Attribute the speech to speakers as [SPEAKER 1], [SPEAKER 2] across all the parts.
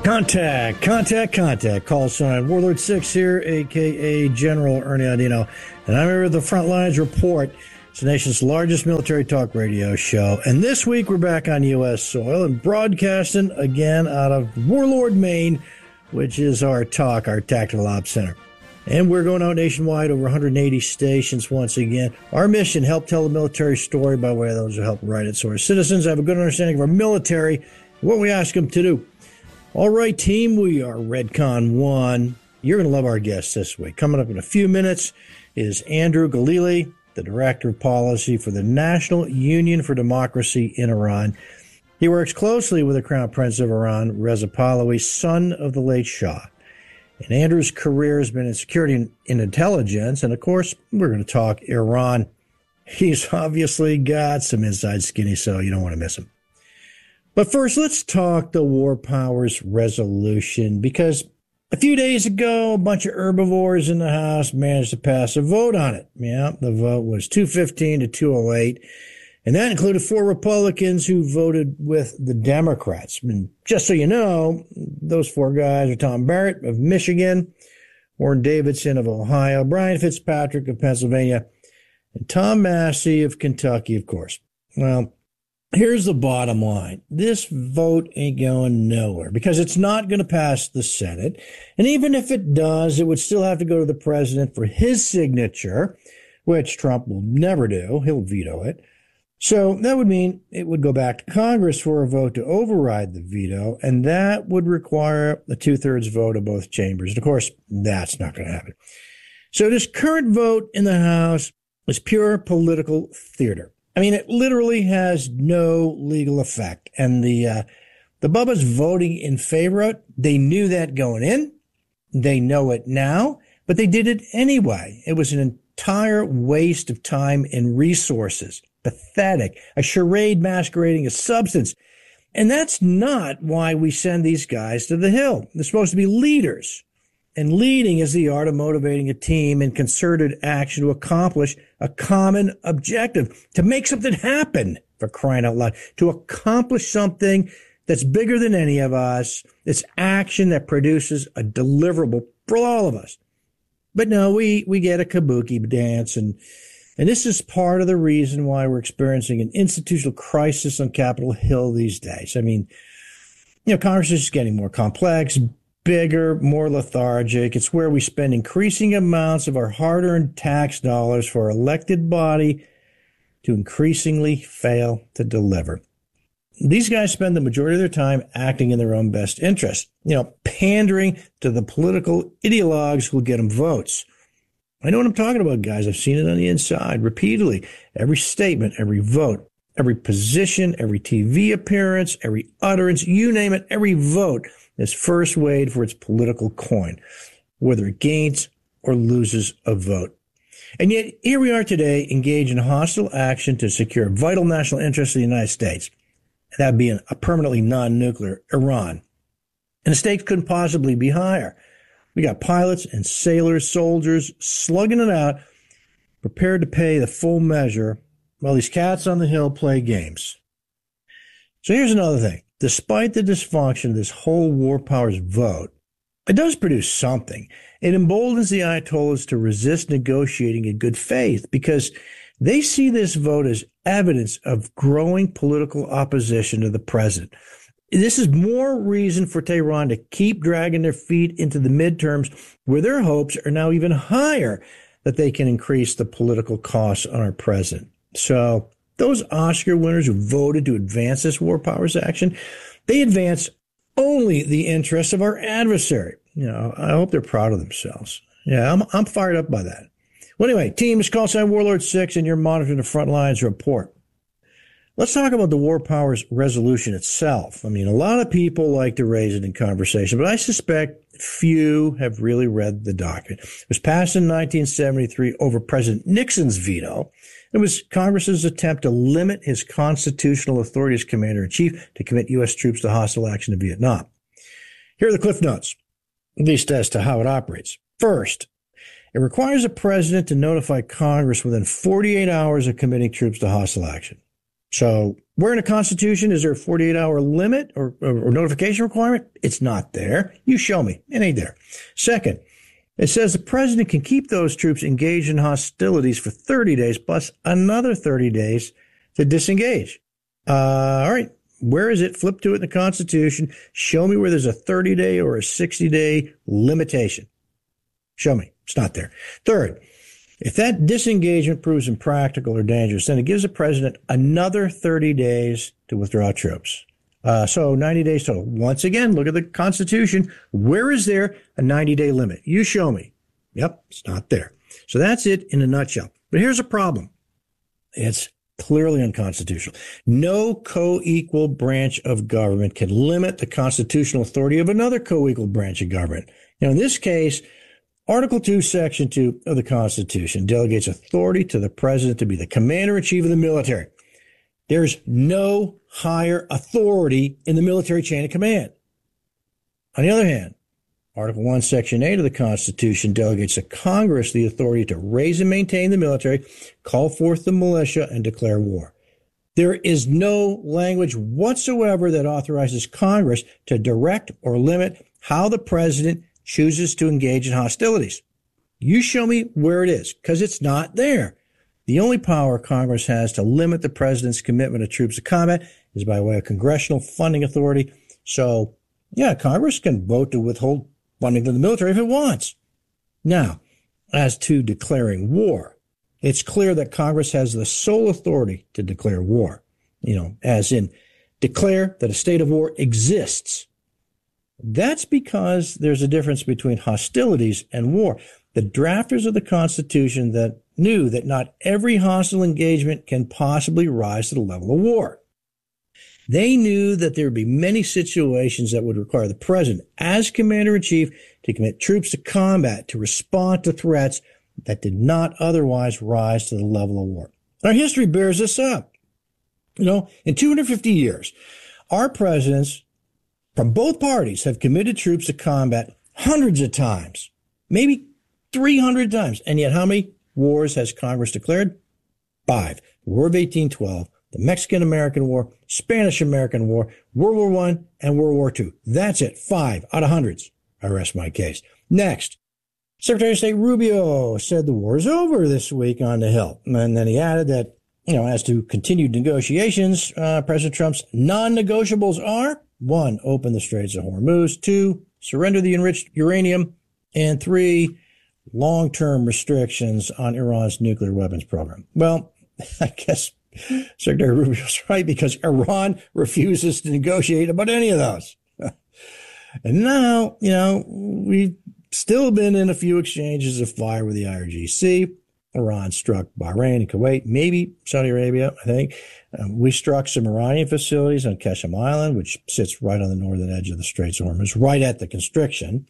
[SPEAKER 1] Contact. Call sign Warlord 6 here, a.k.a. General Ernie Audino. And I'm here with the Front Lines Report. It's the nation's largest military talk radio show. And this week we're back on U.S. soil and broadcasting again out of Warlord, Maine, which is our tactical ops center. And we're going out nationwide, over 180 stations once again. Our mission, help tell the military story by way of those who help write it, so our citizens have a good understanding of our military, what we ask them to do. All right, team, we are Redcon 1. You're going to love our guest this week. Coming up in a few minutes is Andrew Galili, the Director of Policy for the National Union for Democracy in Iran. He works closely with the Crown Prince of Iran, Reza Pahlavi, son of the late Shah. And Andrew's career has been in security and in intelligence, and of course, we're going to talk Iran. He's obviously got some inside skinny, so you don't want to miss him. But first, let's talk the War Powers resolution, because a few days ago, a bunch of herbivores in the House managed to pass a vote on it. Yeah, the vote was 215 to 208, and that included 4 Republicans who voted with the Democrats. And just so you know, those 4 guys are Tom Barrett of Michigan, Warren Davidson of Ohio, Brian Fitzpatrick of Pennsylvania, and Tom Massey of Kentucky, of course. Well, here's the bottom line. This vote ain't going nowhere because it's not going to pass the Senate. And even if it does, it would still have to go to the president for his signature, which Trump will never do. He'll veto it. So that would mean it would go back to Congress for a vote to override the veto, and that would require a 2/3 vote of both chambers. And of course, that's not going to happen. So this current vote in the House is pure political theater. I mean, it literally has no legal effect. And the Bubbas voting in favor of it, they knew that going in. They know it now, but they did it anyway. It was an entire waste of time and resources. Pathetic. A charade masquerading as substance. And that's not why we send these guys to the Hill. They're supposed to be leaders. And leading is the art of motivating a team in concerted action to accomplish a common objective, to make something happen, for crying out loud, to accomplish something that's bigger than any of us. It's action that produces a deliverable for all of us. But no, we get a kabuki dance, and this is part of the reason why we're experiencing an institutional crisis on Capitol Hill these days. I mean, Congress is just getting more complex, bigger, more lethargic. It's where we spend increasing amounts of our hard-earned tax dollars for our elected body to increasingly fail to deliver. These guys spend the majority of their time acting in their own best interest, pandering to the political ideologues who will get them votes. I know what I'm talking about, guys. I've seen it on the inside repeatedly. Every statement, every vote, every position, every TV appearance, every utterance, you name it, every vote is first weighed for its political coin, whether it gains or loses a vote. And yet, here we are today, engaged in hostile action to secure vital national interests of the United States. And that would be a permanently non-nuclear Iran. And the stakes couldn't possibly be higher. We got pilots and sailors, soldiers, slugging it out, prepared to pay the full measure while these cats on the Hill play games. So here's another thing. Despite the dysfunction of this whole War Powers vote, it does produce something. It emboldens the Ayatollahs to resist negotiating in good faith because they see this vote as evidence of growing political opposition to the president. This is more reason for Tehran to keep dragging their feet into the midterms, where their hopes are now even higher that they can increase the political costs on our president. So those Oscar winners who voted to advance this War Powers action, they advance only the interests of our adversary. I hope they're proud of themselves. Yeah, I'm fired up by that. Well, anyway, team, it's call sign Warlord 6, and you're monitoring the Front Lines Report. Let's talk about the War Powers resolution itself. I mean, a lot of people like to raise it in conversation, but I suspect few have really read the document. It was passed in 1973 over President Nixon's veto. It was Congress's attempt to limit his constitutional authority as commander-in-chief to commit U.S. troops to hostile action in Vietnam. Here are the cliff notes, at least as to how it operates. First, it requires the president to notify Congress within 48 hours of committing troops to hostile action. So Where in the Constitution is there a 48-hour limit or notification requirement? It's not there. You show me. It ain't there. Second, it says the president can keep those troops engaged in hostilities for 30 days plus another 30 days to disengage. All right. Where is it? Flip to it in the Constitution. Show me where there's a 30-day or a 60-day limitation. Show me. It's not there. Third, if that disengagement proves impractical or dangerous, then it gives the president another 30 days to withdraw troops. So 90 days total. Once again, look at the Constitution. Where is there a 90-day limit? You show me. Yep, it's not there. So that's it in a nutshell. But here's a problem. It's clearly unconstitutional. No co-equal branch of government can limit the constitutional authority of another co-equal branch of government. Now, in this case, Article 2, Section 2 of the Constitution delegates authority to the president to be the commander-in-chief of the military. There's no higher authority in the military chain of command. On the other hand, Article 1, Section 8 of the Constitution delegates to Congress the authority to raise and maintain the military, call forth the militia, and declare war. There is no language whatsoever that authorizes Congress to direct or limit how the president chooses to engage in hostilities. You show me where it is, because it's not there. The only power Congress has to limit the president's commitment of troops to combat is by way of congressional funding authority. So, yeah, Congress can vote to withhold funding to the military if it wants. Now, as to declaring war, it's clear that Congress has the sole authority to declare war, as in declare that a state of war exists. That's because there's a difference between hostilities and war. The drafters of the Constitution that knew that not every hostile engagement can possibly rise to the level of war. They knew that there would be many situations that would require the president, as commander-in-chief, to commit troops to combat, to respond to threats that did not otherwise rise to the level of war. Our history bears this up. In 250 years, our presidents from both parties have committed troops to combat hundreds of times, maybe 300 times. And yet how many wars has Congress declared? 5. The War of 1812, the Mexican-American War, Spanish-American War, World War I, and World War II. That's it. 5 out of hundreds. I rest my case. Next, Secretary of State Rubio said the war is over this week on the Hill. And then he added that, as to continued negotiations, President Trump's non-negotiables are 1, open the Straits of Hormuz, 2, surrender the enriched uranium, and 3, long-term restrictions on Iran's nuclear weapons program. Well, I guess Secretary Rubio's right, because Iran refuses to negotiate about any of those. And now, we've still been in a few exchanges of fire with the IRGC. Iran struck Bahrain and Kuwait, maybe Saudi Arabia, I think. We struck some Iranian facilities on Qeshm Island, which sits right on the northern edge of the Straits of Hormuz, right at the constriction.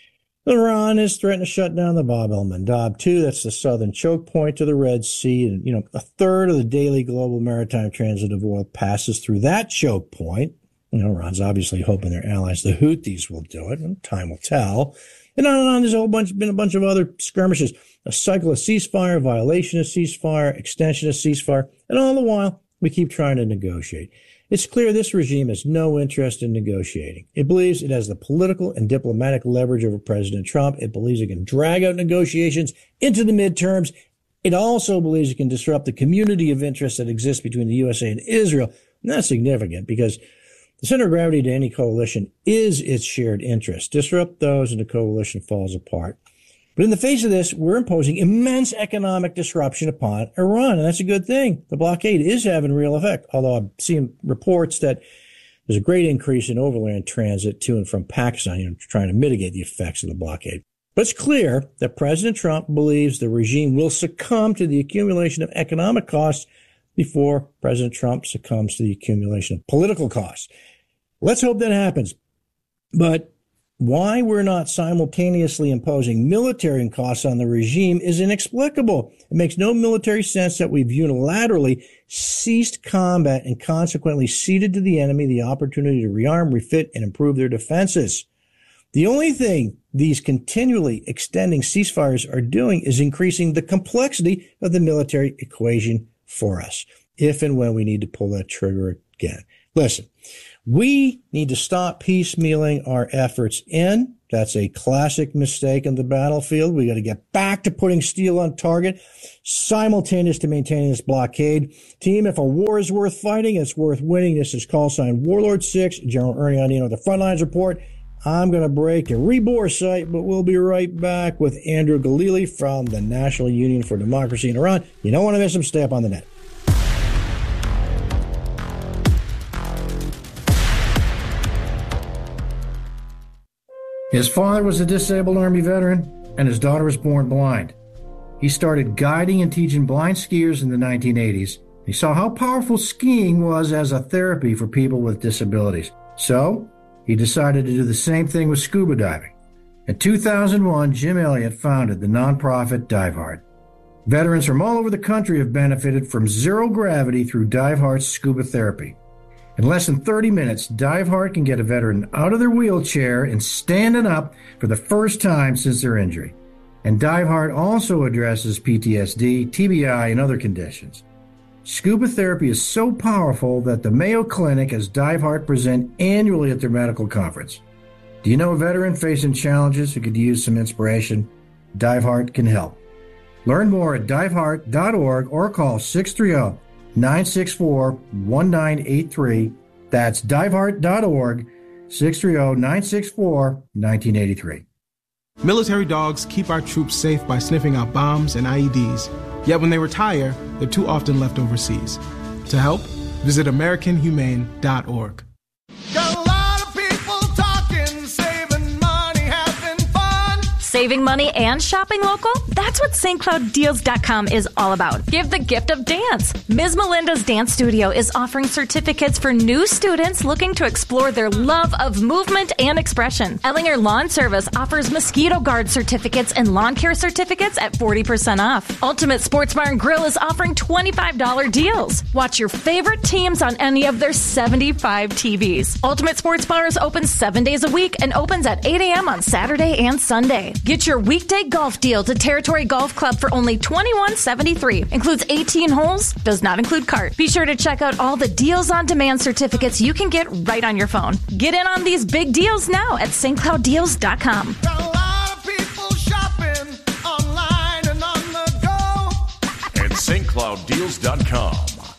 [SPEAKER 1] Iran has threatened to shut down the Bab el-Mandab, too. That's the southern choke point to the Red Sea. And, a third of the daily global maritime transit of oil passes through that choke point. Iran's obviously hoping their allies, the Houthis, will do it, and time will tell. And on, there's been a bunch of other skirmishes. A cycle of ceasefire, violation of ceasefire, extension of ceasefire, and all the while, we keep trying to negotiate. It's clear this regime has no interest in negotiating. It believes it has the political and diplomatic leverage over President Trump. It believes it can drag out negotiations into the midterms. It also believes it can disrupt the community of interest that exists between the USA and Israel. And that's significant because the center of gravity to any coalition is its shared interest. Disrupt those and the coalition falls apart. But in the face of this, we're imposing immense economic disruption upon Iran, and that's a good thing. The blockade is having real effect, although I'm seeing reports that there's a great increase in overland transit to and from Pakistan, trying to mitigate the effects of the blockade. But it's clear that President Trump believes the regime will succumb to the accumulation of economic costs before President Trump succumbs to the accumulation of political costs. Let's hope that happens. But why we're not simultaneously imposing military costs on the regime is inexplicable. It makes no military sense that we've unilaterally ceased combat and consequently ceded to the enemy the opportunity to rearm, refit, and improve their defenses. The only thing these continually extending ceasefires are doing is increasing the complexity of the military equation for us. if and when we need to pull that trigger again. Listen, we need to stop piecemealing our efforts in. That's a classic mistake in the battlefield. We got to get back to putting steel on target, simultaneous to maintaining this blockade. Team, if a war is worth fighting, it's worth winning. This is call sign Warlord 6, General Ernie Andino, the Frontlines Report. I'm going to break a rebore site, but we'll be right back with Andrew Galili from the National Union for Democracy in Iran. You don't want to miss him. Stay up on the net. His father was a disabled Army veteran, and his daughter was born blind. He started guiding and teaching blind skiers in the 1980s. He saw how powerful skiing was as a therapy for people with disabilities. So, he decided to do the same thing with scuba diving. In 2001, Jim Elliott founded the nonprofit Dive Heart. Veterans from all over the country have benefited from zero gravity through Dive Heart's scuba therapy. In less than 30 minutes, Dive Heart can get a veteran out of their wheelchair and standing up for the first time since their injury. And Dive Heart also addresses PTSD, TBI, and other conditions. Scuba therapy is so powerful that the Mayo Clinic has Dive Heart present annually at their medical conference. Do you know a veteran facing challenges who could use some inspiration? Dive Heart can help. Learn more at diveheart.org or call 630-964-1983. That's diveheart.org, 630-964-1983.
[SPEAKER 2] Military dogs keep our troops safe by sniffing out bombs and IEDs. Yet when they retire, they're too often left overseas. To help, visit AmericanHumane.org.
[SPEAKER 3] Saving money and shopping local? That's what StCloudDeals.com is all about. Give the gift of dance. Ms. Melinda's Dance Studio is offering certificates for new students looking to explore their love of movement and expression. Ellinger Lawn Service offers mosquito guard certificates and lawn care certificates at 40% off. Ultimate Sports Bar and Grill is offering $25 deals. Watch your favorite teams on any of their 75 TVs. Ultimate Sports Bar is open 7 days a week and opens at 8 a.m. on Saturday and Sunday. Get your weekday golf deal to Territory Golf Club for only $21.73. Includes 18 holes, does not include cart. Be sure to check out all the Deals on Demand certificates you can get right on your phone. Get in on these big deals now at StCloudDeals.com.
[SPEAKER 4] Got a lot of people shopping online and on the go
[SPEAKER 5] at StCloudDeals.com.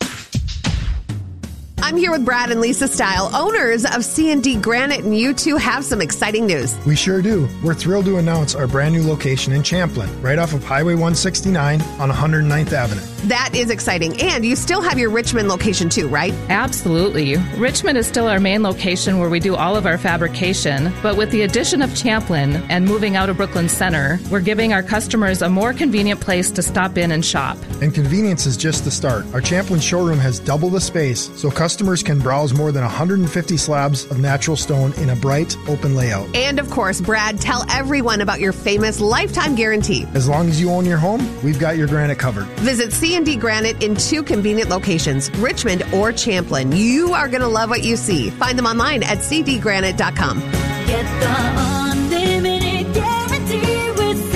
[SPEAKER 6] I'm here with Brad and Lisa Stile, owners of C&D Granite, and you two have some exciting news.
[SPEAKER 7] We sure do. We're thrilled to announce our brand new location in Champlin, right off of Highway 169 on 109th Avenue.
[SPEAKER 6] That is exciting. And you still have your Richmond location too, right?
[SPEAKER 8] Absolutely. Richmond is still our main location where we do all of our fabrication, but with the addition of Champlin and moving out of Brooklyn Center, we're giving our customers a more convenient place to stop in and shop.
[SPEAKER 7] And convenience is just the start. Our Champlin showroom has double the space, so customers can browse more than 150 slabs of natural stone in a bright, open layout.
[SPEAKER 6] And of course, Brad, tell everyone about your famous lifetime guarantee.
[SPEAKER 7] As long as you own your home, we've got your granite covered.
[SPEAKER 6] Visit C&D Granite in 2 convenient locations, Richmond or Champlin. You are going to love what you see. Find them online at cdgranite.com.
[SPEAKER 9] Get the unlimited guarantee with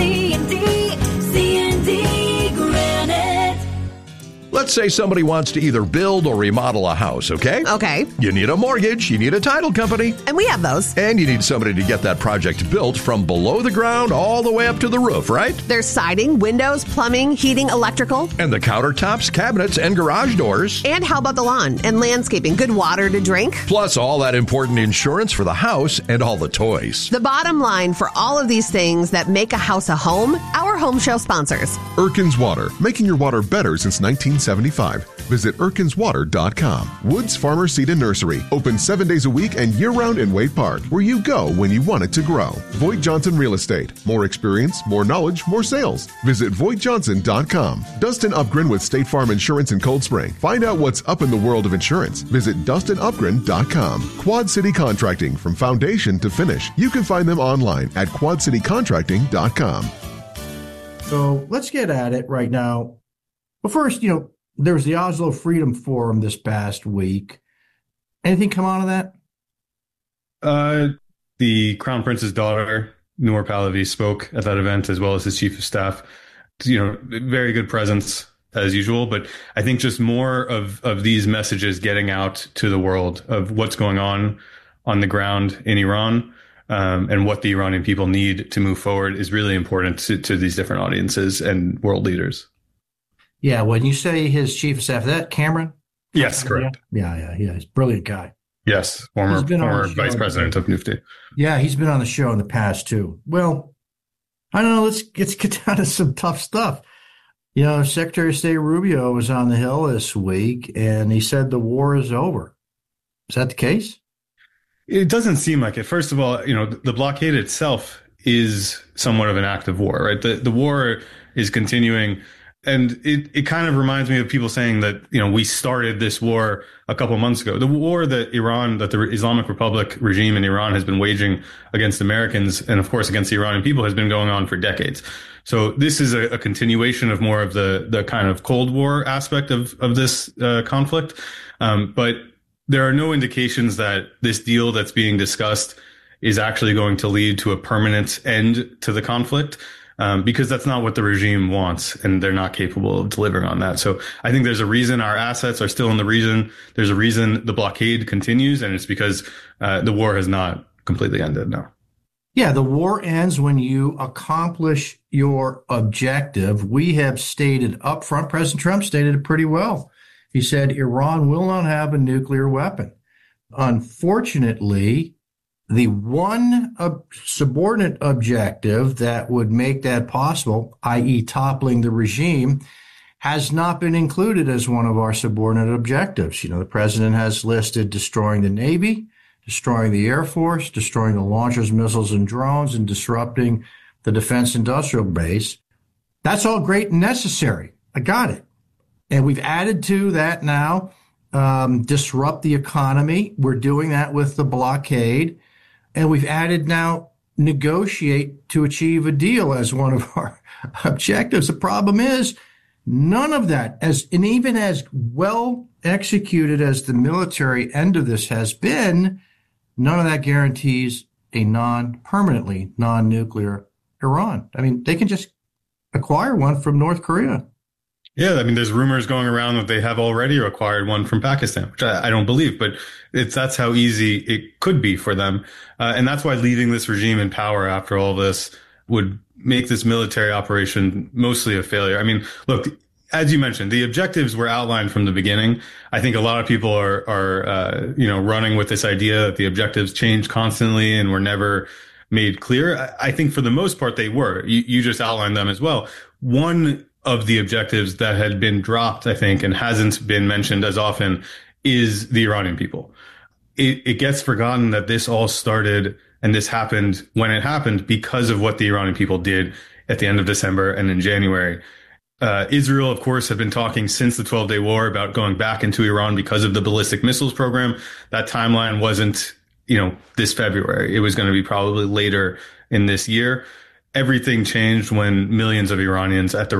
[SPEAKER 9] C&D Granite.
[SPEAKER 5] Let's say somebody wants to either build or remodel a house, okay?
[SPEAKER 6] Okay.
[SPEAKER 5] You need a mortgage, you need a title company.
[SPEAKER 6] And we have those.
[SPEAKER 5] And you need somebody to get that project built from below the ground all the way up to the roof, right?
[SPEAKER 6] There's siding, windows, plumbing, heating, electrical.
[SPEAKER 5] And the countertops, cabinets, and garage doors.
[SPEAKER 6] And how about the lawn and landscaping? Good water to drink?
[SPEAKER 5] Plus all that important insurance for the house and all the toys.
[SPEAKER 6] The bottom line for all of these things that make a house a home, our home show sponsors.
[SPEAKER 10] Erkins Water, making your water better since 1975. Visit ErkinsWater.com. Woods Farmer Seed and Nursery, open 7 days a week and year-round in Wade Park, where you go when you want it to grow. Voigt Johnson Real Estate, more experience, more knowledge, more sales. Visit VoigtJohnson.com. Dustin Upgren with State Farm Insurance in Cold Spring. Find out what's up in the world of insurance. Visit DustinUpgren.com. Quad City Contracting, from foundation to finish. You can find them online at QuadCityContracting.com.
[SPEAKER 1] So let's get at it right now. But first, there was the Oslo Freedom Forum this past week. Anything come out of that?
[SPEAKER 11] The Crown Prince's daughter, Noor Pahlavi, spoke at that event, as well as his chief of staff. Very good presence as usual. But I think just more of these messages getting out to the world of what's going on the ground in Iran, and what the Iranian people need to move forward is really important to these different audiences and world leaders.
[SPEAKER 1] Yeah, when you say his chief of staff, that Cameron?
[SPEAKER 11] Yes, correct.
[SPEAKER 1] Yeah, he's a brilliant guy.
[SPEAKER 11] Yes, former vice president of Mufti.
[SPEAKER 1] Yeah, he's been on the show in the past too. Well, I don't know. Let's get down to some tough stuff. You know, Secretary of State Rubio was on the Hill this week, and he said the war is over. Is that the case?
[SPEAKER 11] It doesn't seem like it. First of all, you know, the blockade itself is somewhat of an act of war, right? The war is continuing. And it kind of reminds me of people saying that, you know, we started this war a couple months ago. The war that the Islamic Republic regime in Iran has been waging against Americans and, of course, against the Iranian people has been going on for decades. So this is a continuation of more of the kind of Cold War aspect of this conflict. But there are no indications that this deal that's being discussed is actually going to lead to a permanent end to the conflict. Because that's not what the regime wants, and they're not capable of delivering on that. So I think there's a reason our assets are still in the region. There's a reason the blockade continues, and it's because the war has not completely ended now.
[SPEAKER 1] Yeah, the war ends when you accomplish your objective. We have stated up front, President Trump stated it pretty well. He said Iran will not have a nuclear weapon. Unfortunately, the one subordinate objective that would make that possible, i.e. toppling the regime, has not been included as one of our subordinate objectives. You know, the president has listed destroying the Navy, destroying the Air Force, destroying the launchers, missiles, and drones, and disrupting the defense industrial base. That's all great and necessary. I got it. And we've added to that now, disrupt the economy. We're doing that with the blockade. And we've added now negotiate to achieve a deal as one of our objectives. The problem is none of that, even as well executed as the military end of this has been, none of that guarantees a permanently non-nuclear Iran. I mean, they can just acquire one from North Korea.
[SPEAKER 11] Yeah, I mean, there's rumors going around that they have already acquired one from Pakistan, which I don't believe, but that's how easy it could be for them. And that's why leaving this regime in power after all this would make this military operation mostly a failure. I mean, look, as you mentioned, the objectives were outlined from the beginning. I think a lot of people are running with this idea that the objectives change constantly and were never made clear. I think for the most part, they were. You just outlined them as well. One of the objectives that had been dropped, I think, and hasn't been mentioned as often is the Iranian people. It gets forgotten that this all started and this happened when it happened because of what the Iranian people did at the end of December and in January. Israel, of course, had been talking since the 12-day war about going back into Iran because of the ballistic missiles program. That timeline wasn't, this February. It was going to be probably later in this year. Everything changed when millions of Iranians at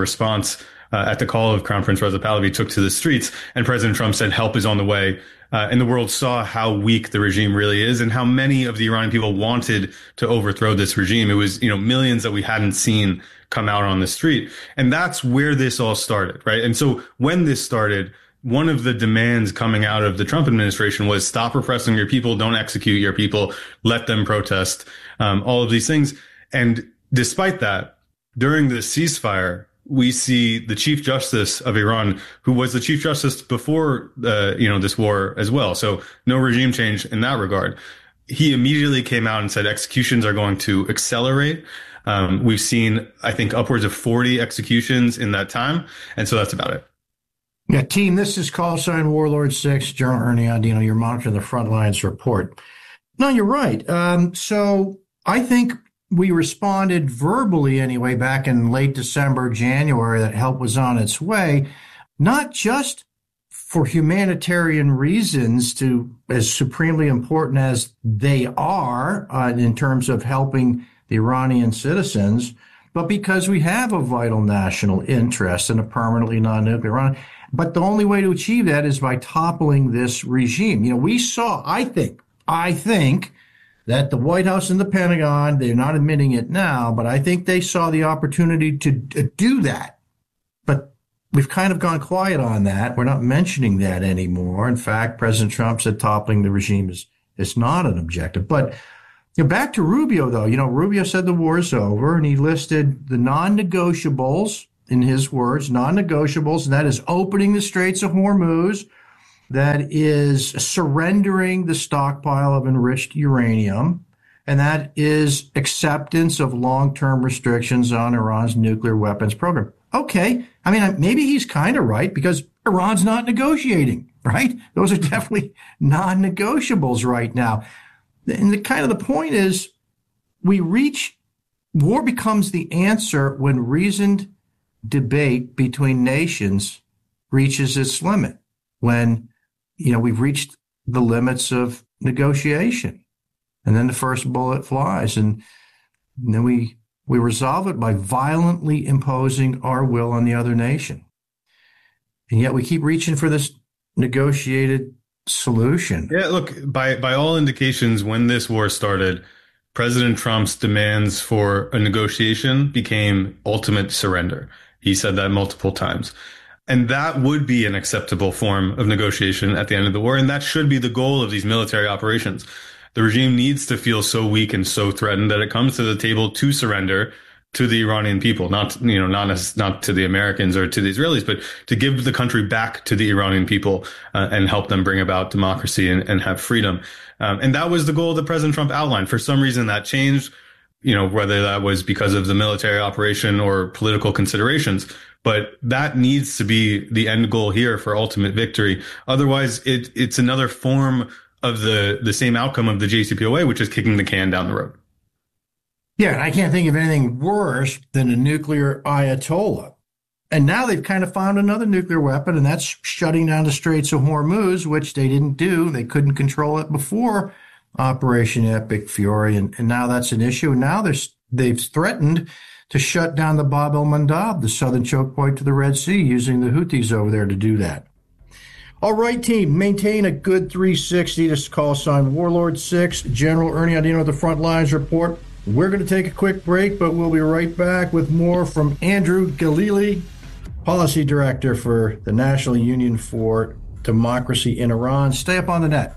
[SPEAKER 11] the call of Crown Prince Reza Pahlavi took to the streets, and President Trump said help is on the way. And the world saw how weak the regime really is and how many of the Iranian people wanted to overthrow this regime. It was, millions that we hadn't seen come out on the street. And that's where this all started, right? And so when this started, one of the demands coming out of the Trump administration was stop repressing your people, don't execute your people, let them protest, all of these things. And despite that, during the ceasefire, we see the Chief Justice of Iran, who was the Chief Justice before, this war as well. So no regime change in that regard. He immediately came out and said executions are going to accelerate. We've seen, I think, upwards of 40 executions in that time. And so that's about it.
[SPEAKER 1] Yeah, team, this is Call Sign Warlord 6, General Ernie Andino. You're monitoring the front lines report. No, you're right. So I think we responded verbally anyway back in late December, January, that help was on its way, not just for humanitarian reasons as supremely important as they are in terms of helping the Iranian citizens, but because we have a vital national interest in a permanently non-nuclear Iran. But the only way to achieve that is by toppling this regime. We saw, I think, that the White House and the Pentagon, they're not admitting it now, but I think they saw the opportunity to do that. But we've kind of gone quiet on that. We're not mentioning that anymore. In fact, President Trump said toppling the regime is not an objective. But back to Rubio, though. Rubio said the war is over, and he listed the non-negotiables, in his words, non-negotiables, and that is opening the Straits of Hormuz, that is surrendering the stockpile of enriched uranium, and that is acceptance of long-term restrictions on Iran's nuclear weapons program. Okay. I mean, maybe he's kind of right because Iran's not negotiating, right? Those are definitely non-negotiables right now. And the point is war becomes the answer when reasoned debate between nations reaches its limit, when, we've reached the limits of negotiation. And then the first bullet flies, and then we resolve it by violently imposing our will on the other nation. And yet we keep reaching for this negotiated solution.
[SPEAKER 11] Yeah, look, by all indications, when this war started, President Trump's demands for a negotiation became ultimate surrender. He said that multiple times. And that would be an acceptable form of negotiation at the end of the war. And that should be the goal of these military operations. The regime needs to feel so weak and so threatened that it comes to the table to surrender to the Iranian people, not to the Americans or to the Israelis, but to give the country back to the Iranian people and help them bring about democracy and have freedom. And that was the goal that President Trump outlined. For some reason that changed, whether that was because of the military operation or political considerations. But that needs to be the end goal here for ultimate victory. Otherwise, it's another form of the same outcome of the JCPOA, which is kicking the can down the road.
[SPEAKER 1] Yeah, and I can't think of anything worse than a nuclear Ayatollah. And now they've kind of found another nuclear weapon, and that's shutting down the Straits of Hormuz, which they didn't do. They couldn't control it before Operation Epic Fury, and now that's an issue. And now they've threatened to shut down the Bab el-Mandab, the southern choke point to the Red Sea, using the Houthis over there to do that. All right, team, maintain a good 360. This is call sign Warlord 6, General Ernie Audino at the Front Lines Report. We're going to take a quick break, but we'll be right back with more from Andrew Galili, Policy Director for the National Union for Democracy in Iran. Stay up on the net.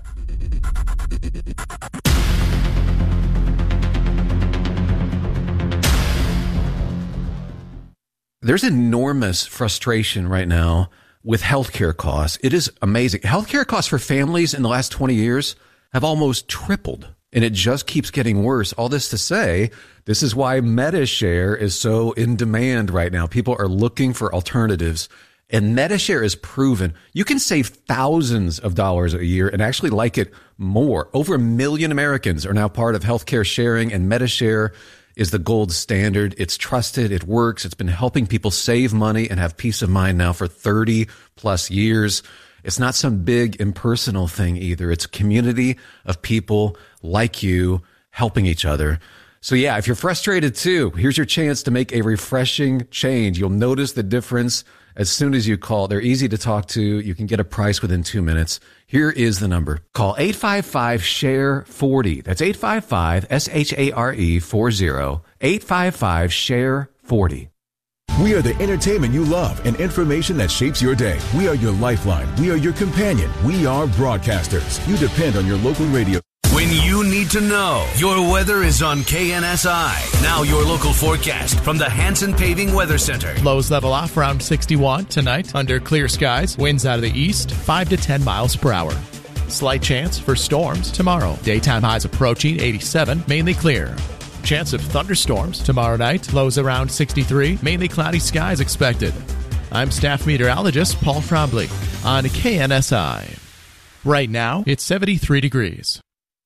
[SPEAKER 12] There's enormous frustration right now with healthcare costs. It is amazing. Healthcare costs for families in the last 20 years have almost tripled, and it just keeps getting worse. All this to say, this is why MediShare is so in demand right now. People are looking for alternatives, and MediShare is proven. You can save thousands of dollars a year and actually like it more. Over 1 million Americans are now part of healthcare sharing, and MediShare is the gold standard. It's trusted. It works. It's been helping people save money and have peace of mind now for 30 plus years. It's not some big impersonal thing either. It's a community of people like you helping each other. So yeah, if you're frustrated too, here's your chance to make a refreshing change. You'll notice the difference as soon as you call. They're easy to talk to. You can get a price within 2 minutes. Here is the number. Call 855-SHARE-40. That's 855-SHARE-40. 855-SHARE-40.
[SPEAKER 13] We are the entertainment you love and information that shapes your day. We are your lifeline. We are your companion. We are broadcasters. You depend on your local radio.
[SPEAKER 14] When you need to know, your weather is on KNSI. Now your local forecast from the Hanson Paving Weather Center.
[SPEAKER 15] Lows level off around 61 tonight under clear skies. Winds out of the east 5 to 10 miles per hour. Slight chance for storms tomorrow. Daytime highs approaching 87, mainly clear. Chance of thunderstorms tomorrow night. Lows around 63, mainly cloudy skies expected. I'm staff meteorologist Paul Trombley on KNSI. Right now, it's 73 degrees.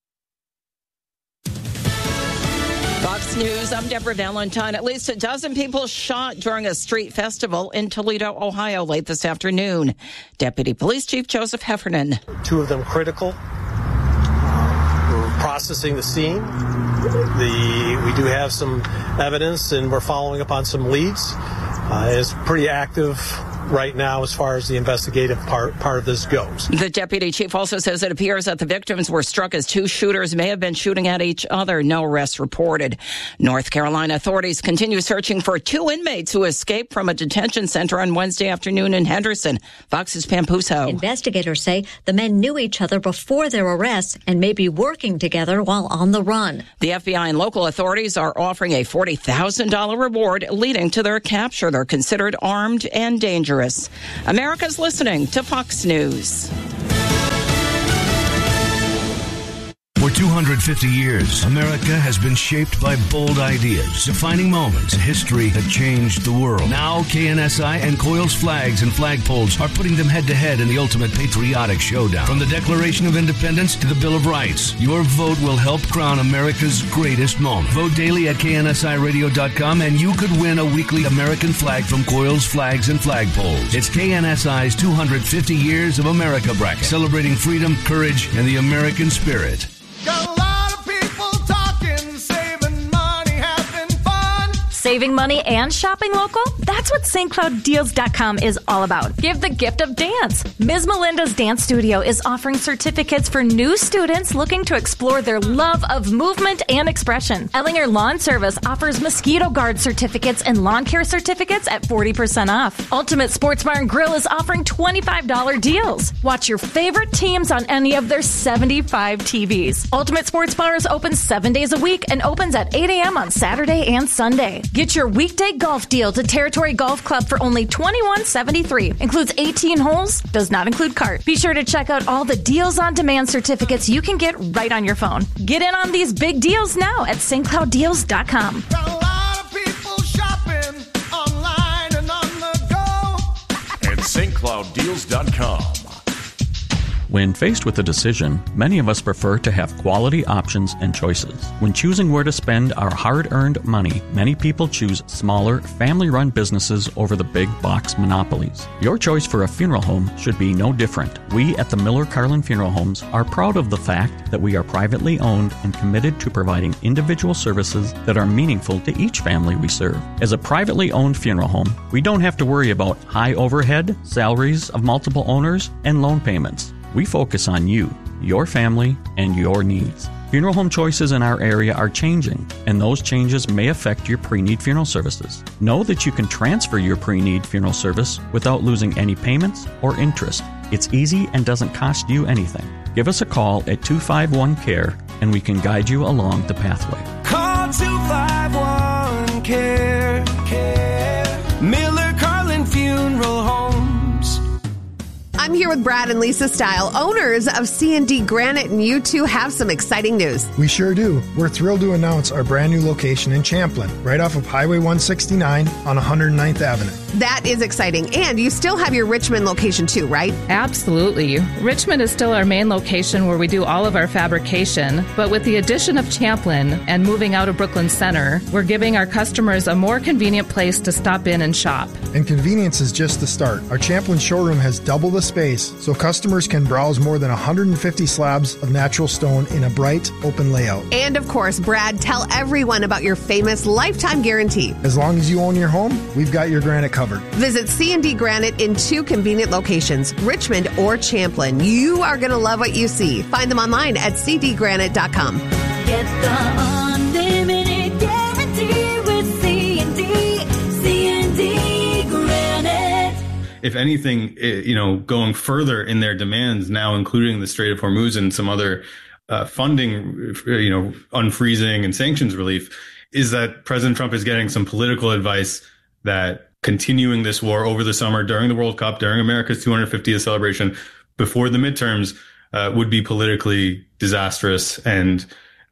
[SPEAKER 16] Fox News, I'm Deborah Valentine. At least a dozen people shot during a street festival in Toledo, Ohio late this afternoon. Deputy Police Chief Joseph Heffernan.
[SPEAKER 17] 2 of them critical. We're processing the scene. We do have some evidence, and we're following up on some leads. It's a pretty active right now as far as the investigative part of this goes.
[SPEAKER 16] The deputy chief also says it appears that the victims were struck as two shooters may have been shooting at each other. No arrests reported. North Carolina authorities continue searching for two inmates who escaped from a detention center on Wednesday afternoon in Henderson. Fox's Pam Puso.
[SPEAKER 18] Investigators say the men knew each other before their arrests and may be working together while on the run.
[SPEAKER 16] The FBI and local authorities are offering a $40,000 reward leading to their capture. They're considered armed and dangerous. America's listening to Fox News.
[SPEAKER 14] For 250 years, America has been shaped by bold ideas, defining moments in history that changed the world. Now, KNSI and Coils Flags and Flagpoles are putting them head-to-head in the ultimate patriotic showdown. From the Declaration of Independence to the Bill of Rights, your vote will help crown America's greatest moment. Vote daily at KNSIRadio.com and you could win a weekly American flag from Coils Flags and Flagpoles. It's KNSI's 250 Years of America bracket, celebrating freedom, courage, and the American spirit.
[SPEAKER 4] Got a lot of people talking, saving money, having fun.
[SPEAKER 3] Saving money and shopping local? That's what StCloudDeals.com is all about. Give the gift of dance. Ms. Melinda's Dance Studio is offering certificates for new students looking to explore their love of movement and expression. Ellinger Lawn Service offers mosquito guard certificates and lawn care certificates at 40% off. Ultimate Sports Bar and Grill is offering $25 deals. Watch your favorite teams on any of their 75 TVs. Ultimate Sports Bar is open 7 days a week and opens at 8 a.m. on Saturday and Sunday. Get your weekday golf deal to Territory Golf Club for only $21.73. Includes 18 holes, does not include cart. Be sure to check out all the deals on demand certificates you can get right on your phone. Get in on these big deals now at StCloudDeals.com.
[SPEAKER 4] Got a lot of people shopping online and on the go.
[SPEAKER 19] At StCloudDeals.com.
[SPEAKER 20] When faced with a decision, many of us prefer to have quality options and choices. When choosing where to spend our hard-earned money, many people choose smaller, family-run businesses over the big box monopolies. Your choice for a funeral home should be no different. We at the Miller Carlin Funeral Homes are proud of the fact that we are privately owned and committed to providing individual services that are meaningful to each family we serve. As a privately owned funeral home, we don't have to worry about high overhead, salaries of multiple owners, and loan payments. We focus on you, your family, and your needs. Funeral home choices in our area are changing, and those changes may affect your pre-need funeral services. Know that you can transfer your pre-need funeral service without losing any payments or interest. It's easy and doesn't cost you anything. Give us a call at 251-CARE, and we can guide you along the pathway.
[SPEAKER 4] Call 251-CARE. Miller Carlin Funeral Homes.
[SPEAKER 6] I'm here with Brad and Lisa Style, owners of C&D Granite, and you two have some exciting news.
[SPEAKER 7] We sure do. We're thrilled to announce our brand new location in Champlin, right off of Highway 169 on 109th Avenue.
[SPEAKER 6] That is exciting. And you still have your Richmond location too, right?
[SPEAKER 8] Absolutely. Richmond is still our main location where we do all of our fabrication, but with the addition of Champlin and moving out of Brooklyn Center, we're giving our customers a more convenient place to stop in and shop.
[SPEAKER 7] And convenience is just the start. Our Champlin showroom has double the space, so customers can browse more than 150 slabs of natural stone in a bright, open layout.
[SPEAKER 6] And of course, Brad, tell everyone about your famous lifetime guarantee.
[SPEAKER 7] As long as you own your home, we've got your granite covered.
[SPEAKER 6] Visit C&D Granite in 2 convenient locations, Richmond or Champlin. You are going to love what you see. Find them online at cdgranite.com.
[SPEAKER 9] Get the unlimited guarantee with C&D Granite.
[SPEAKER 11] If anything, going further in their demands now, including the Strait of Hormuz and some other funding, unfreezing and sanctions relief, is that President Trump is getting some political advice that continuing this war over the summer, during the World Cup, during America's 250th celebration, before the midterms, would be politically disastrous. And,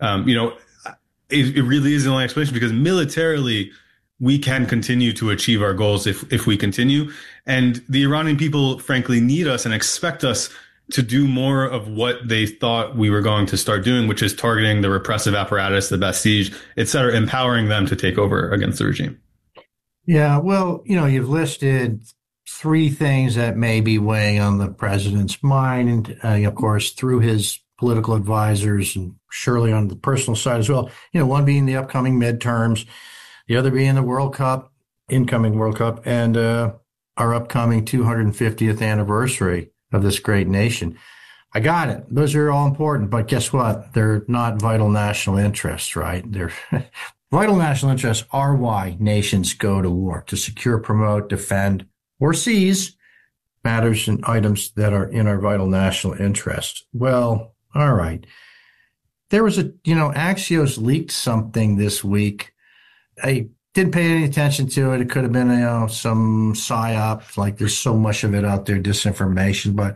[SPEAKER 11] it really is the only explanation, because militarily, we can continue to achieve our goals if we continue. And the Iranian people, frankly, need us and expect us to do more of what they thought we were going to start doing, which is targeting the repressive apparatus, the Basij, et cetera, empowering them to take over against the regime.
[SPEAKER 1] Yeah, well, you've listed 3 things that may be weighing on the president's mind, and of course, through his political advisors, and surely on the personal side as well. One being the upcoming midterms, the other being the World Cup, incoming World Cup, and our upcoming 250th anniversary of this great nation. I got it. Those are all important, but guess what? They're not vital national interests, right? They're vital national interests are why nations go to war, to secure, promote, defend, or seize matters and items that are in our vital national interest. Well, all right. There was Axios leaked something this week. I didn't pay any attention to it. It could have been, some psyop, like there's so much of it out there, disinformation, but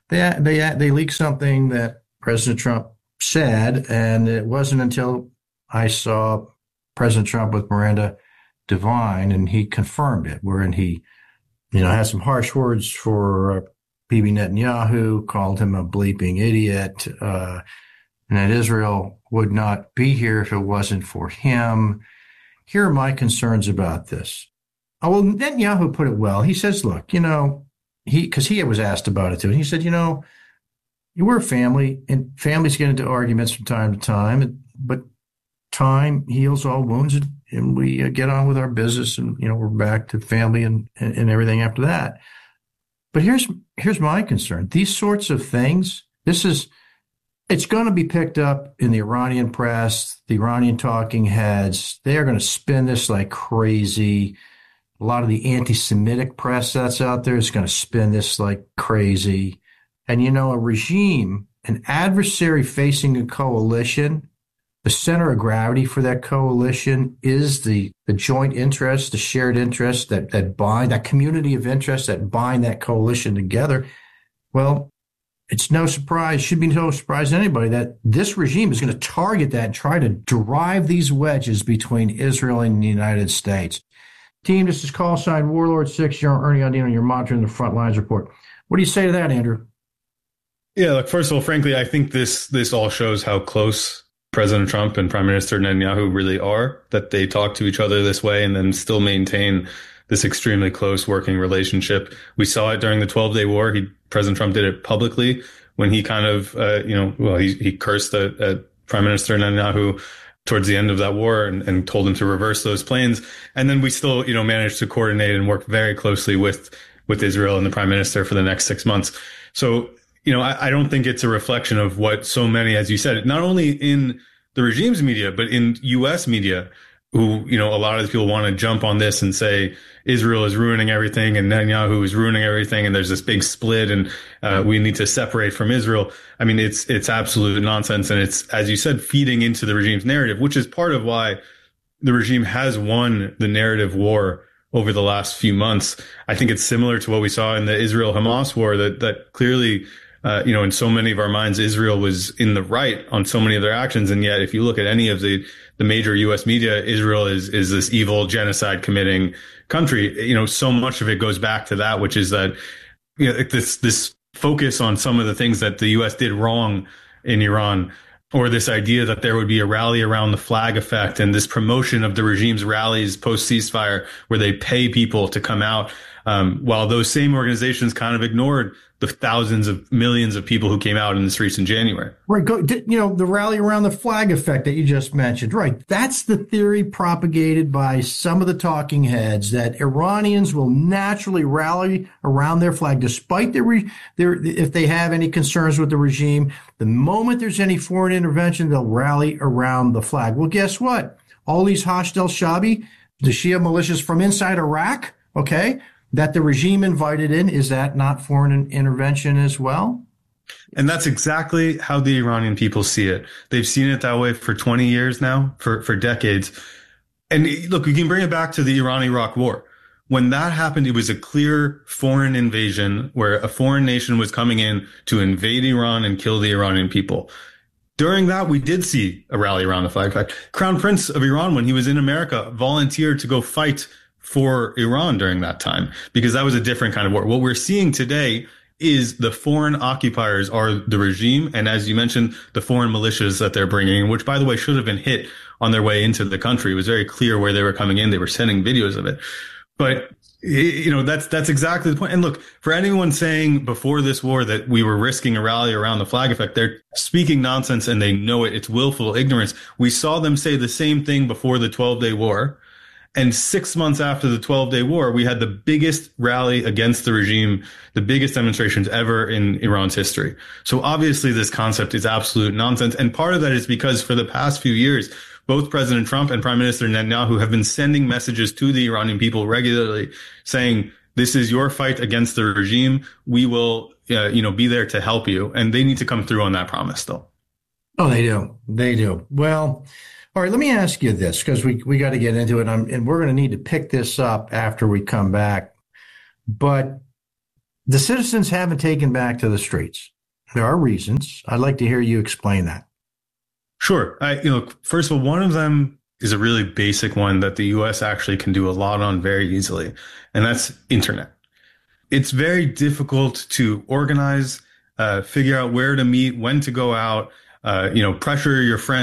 [SPEAKER 1] they leaked something that President Trump said, and it wasn't until I saw President Trump with Miranda Devine, and he confirmed it, wherein he, had some harsh words for Bibi Netanyahu, called him a bleeping idiot, and that Israel would not be here if it wasn't for him. Here are my concerns about this. Oh, well, Netanyahu put it well. He says, look, because he was asked about it too. And he said, we're a family, and families get into arguments from time to time, but time heals all wounds, and we get on with our business, and, we're back to family and everything after that. But here's my concern. These sorts of things, it's going to be picked up in the Iranian press, the Iranian talking heads. They are going to spin this like crazy. A lot of the anti-Semitic press that's out there is going to spin this like crazy. And, a regime, an adversary facing a coalition, the center of gravity for that coalition is the joint interest, the shared interest that bind, that community of interests that bind that coalition together. Well, it's no surprise, should be no surprise to anybody that this regime is going to target that and try to drive these wedges between Israel and the United States. Team, this is call sign Warlord 6. You're Ernie Andino. You're monitoring the Front Lines Report. What do you say to that, Andrew?
[SPEAKER 11] Yeah, look, first of all, frankly, I think this all shows how close President Trump and Prime Minister Netanyahu really are, that they talk to each other this way and then still maintain this extremely close working relationship. We saw it during the 12-day war. President Trump did it publicly when he kind of, he cursed at Prime Minister Netanyahu towards the end of that war and told him to reverse those planes. And then we still, managed to coordinate and work very closely with Israel and the Prime Minister for the next 6 months. So, I don't think it's a reflection of what so many, as you said, not only in the regime's media, but in U.S. media, who, a lot of these people want to jump on this and say Israel is ruining everything and Netanyahu is ruining everything, and there's this big split and we need to separate from Israel. I mean, it's absolute nonsense, and it's, as you said, feeding into the regime's narrative, which is part of why the regime has won the narrative war over the last few months. I think it's similar to what we saw in the Israel-Hamas war, that clearly, in so many of our minds, Israel was in the right on so many of their actions. And yet, if you look at any of the major U.S. media, Israel is this evil genocide committing country. So much of it goes back to that, which is that, this focus on some of the things that the U.S. did wrong in Iran, or this idea that there would be a rally around the flag effect and this promotion of the regime's rallies post ceasefire where they pay people to come out, while those same organizations kind of ignored the thousands of millions of people who came out in the streets in January.
[SPEAKER 1] Right. The rally around the flag effect that you just mentioned. Right. That's the theory propagated by some of the talking heads, that Iranians will naturally rally around their flag, despite if they have any concerns with the regime. The moment there's any foreign intervention, they'll rally around the flag. Well, guess what? All these Hashd al-Shaabi, the Shia militias from inside Iraq, okay, that the regime invited in, is that not foreign intervention as well?
[SPEAKER 11] And that's exactly how the Iranian people see it. They've seen it that way for 20 years now, for decades. And look, we can bring it back to the Iran-Iraq war. When that happened, it was a clear foreign invasion where a foreign nation was coming in to invade Iran and kill the Iranian people. During that, we did see a rally around the flag. In fact, Crown Prince of Iran, when he was in America, volunteered to go fight for Iran during that time, because that was a different kind of war. What we're seeing today is the foreign occupiers are the regime, and as you mentioned, the foreign militias that they're bringing in, which, by the way, should have been hit on their way into the country. It was very clear where they were coming in. They were sending videos of it. But, that's exactly the point. And look, for anyone saying before this war that we were risking a rally around the flag effect, they're speaking nonsense, and they know it. It's willful ignorance. We saw them say the same thing before the 12-day war. And 6 months after the 12-day war, we had the biggest rally against the regime, the biggest demonstrations ever in Iran's history. So obviously this concept is absolute nonsense. And part of that is because for the past few years, both President Trump and Prime Minister Netanyahu have been sending messages to the Iranian people regularly saying, this is your fight against the regime. We will, be there to help you. And they need to come through on that promise still.
[SPEAKER 1] Oh, they do. They do. Well, all right, let me ask you this, because we got to get into it, and we're going to need to pick this up after we come back. But the citizens haven't taken back to the streets. There are reasons. I'd like to hear you explain that.
[SPEAKER 11] Sure. First of all, one of them is a really basic one that the U.S. actually can do a lot on very easily, and that's internet. It's very difficult to organize, figure out where to meet, when to go out, pressure your friends.